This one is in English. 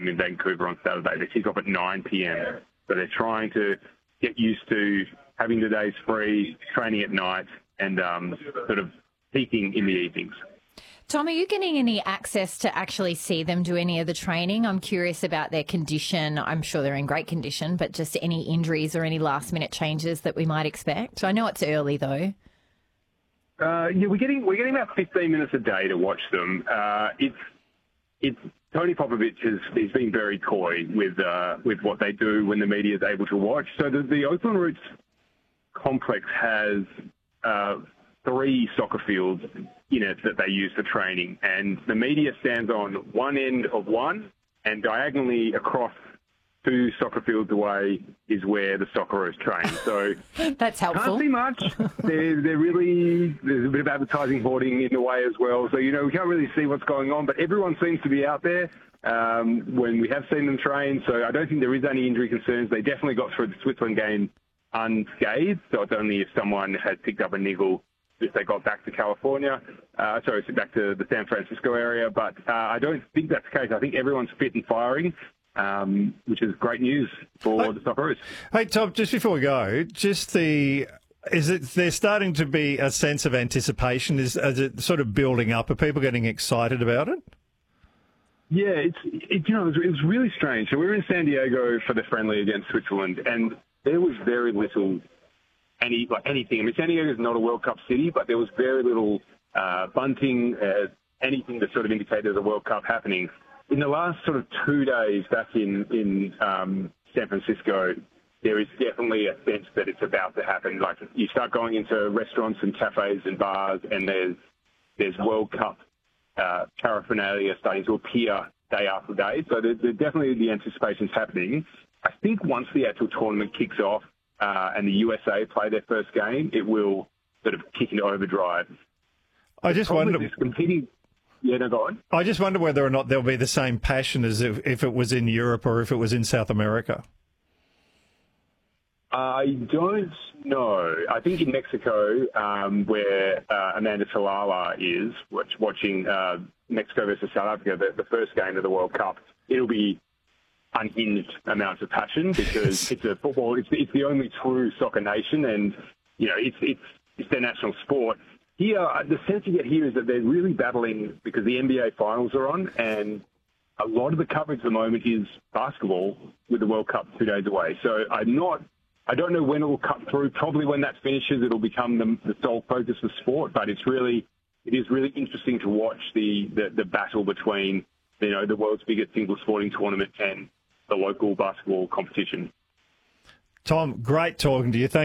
game in Vancouver on Saturday. They kick off at 9 p.m. So they're trying to get used to having the days free, training at night, and sort of peaking in the evenings. Tom, are you getting any access to actually see them do any of the training? I'm curious about their condition. I'm sure they're in great condition, but just any injuries or any last-minute changes that we might expect? I know it's early, though. Yeah, we're getting about 15 minutes a day to watch them. It's Tony Popovich he's been very coy with what they do when the media is able to watch. So the Oakland Roots complex has 3 soccer fields in it that they use for training, and the media stands on one end of one, and diagonally across 2 soccer fields away is where the Socceroos train. So that's helpful. Can't see much. There's a bit of advertising hoarding in the way as well. So, we can't really see what's going on, but everyone seems to be out there when we have seen them train. So I don't think there is any injury concerns. They definitely got through the Switzerland game unscathed. So it's only if someone had picked up a niggle if they got back to California, back to the San Francisco area. But I don't think that's the case. I think everyone's fit and firing. Which is great news for the Socceroos. Hey, Tom, just before we go, there's starting to be a sense of anticipation? Is it sort of building up? Are people getting excited about it? Yeah, it was really strange. So we were in San Diego for the friendly against Switzerland, and there was very little anything. I mean, San Diego is not a World Cup city, but there was very little bunting, anything that sort of indicated there's a World Cup happening. In the last sort of 2 days back in San Francisco, there is definitely a sense that it's about to happen. Like, you start going into restaurants and cafes and bars, and there's World Cup paraphernalia starting to appear day after day. So there's definitely the anticipation's happening. I think once the actual tournament kicks off and the USA play their first game, it will sort of kick into overdrive. I just wonder. Yeah, no, go on. I just wonder whether or not there'll be the same passion as if it was in Europe or if it was in South America. I don't know. I think in Mexico, where Amanda Talala is, watching Mexico versus South Africa, the first game of the World Cup, it'll be unhinged amounts of passion because it's a football. It's the only true soccer nation, and it's their national sport. Here, the sense you get here is that they're really battling because the NBA finals are on, and a lot of the coverage at the moment is basketball with the World Cup 2 days away. So I don't know when it will cut through. Probably when that finishes, it'll become the sole focus of sport. But it is really interesting to watch the battle between the world's biggest single sporting tournament and the local basketball competition. Tom, great talking to you.